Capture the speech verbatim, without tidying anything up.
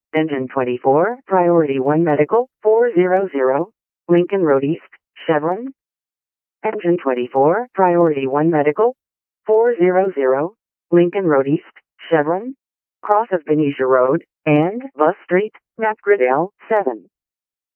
Engine twenty-four, Priority one Medical, four hundred, Lincoln Road East, Chevron. Engine twenty-four, Priority one Medical, four hundred, Lincoln Road East, Chevron. Cross of Benicia Road, and Bus Street, Napgrid L seven.